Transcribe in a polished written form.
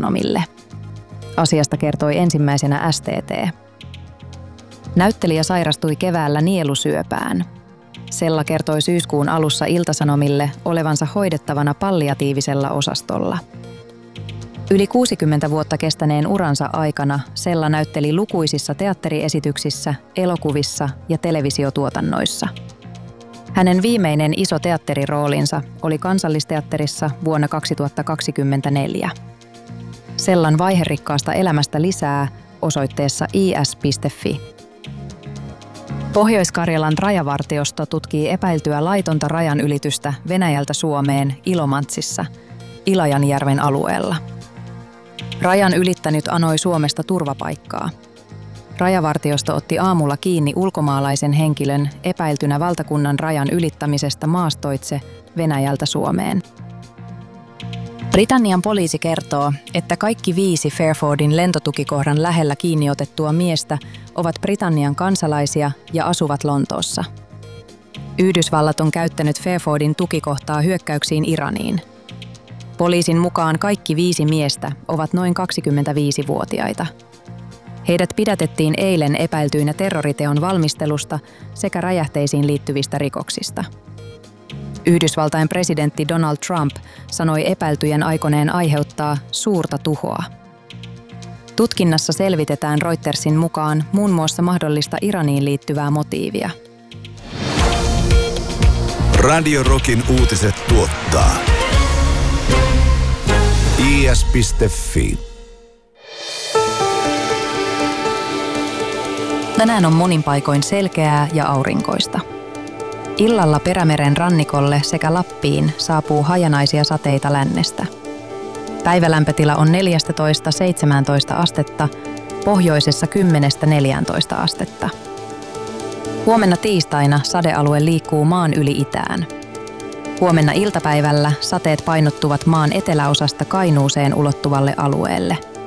Ilta-Sanomille. Asiasta kertoi ensimmäisenä STT. Näyttelijä sairastui keväällä nielusyöpään. Sella kertoi syyskuun alussa Ilta-Sanomille olevansa hoidettavana palliatiivisella osastolla. Yli 60 vuotta kestäneen uransa aikana Sella näytteli lukuisissa teatteriesityksissä, elokuvissa ja televisiotuotannoissa. Hänen viimeinen iso teatteriroolinsa oli Kansallisteatterissa vuonna 2024. Sellan vaiherikkaasta elämästä lisää osoitteessa is.fi. Pohjois-Karjalan rajavartiosto tutkii epäiltyä laitonta rajanylitystä Venäjältä Suomeen Ilomantsissa, Ilajanjärven alueella. Rajan ylittänyt anoi Suomesta turvapaikkaa. Rajavartiosto otti aamulla kiinni ulkomaalaisen henkilön epäiltynä valtakunnan rajan ylittämisestä maastoitse Venäjältä Suomeen. Britannian poliisi kertoo, että kaikki 5 Fairfordin lentotukikohdan lähellä kiinni otettua miestä ovat Britannian kansalaisia ja asuvat Lontoossa. Yhdysvallat on käyttänyt Fairfordin tukikohtaa hyökkäyksiin Iraniin. Poliisin mukaan kaikki 5 miestä ovat noin 25-vuotiaita. Heidät pidätettiin eilen epäiltyinä terroriteon valmistelusta sekä räjähteisiin liittyvistä rikoksista. Yhdysvaltain presidentti Donald Trump sanoi epäiltyjen aikoneen aiheuttaa suurta tuhoa. Tutkinnassa selvitetään Reutersin mukaan muun muassa mahdollista Iraniin liittyvää motiivia. Radio Rockin uutiset tuottaa is.fi. Tänään on monin paikoin selkeää ja aurinkoista. Illalla Perämeren rannikolle sekä Lappiin saapuu hajanaisia sateita lännestä. Päivälämpötila on 14–17 astetta, pohjoisessa 10–14 astetta. Huomenna tiistaina sadealue liikkuu maan yli itään. Huomenna iltapäivällä sateet painottuvat maan eteläosasta Kainuuseen ulottuvalle alueelle.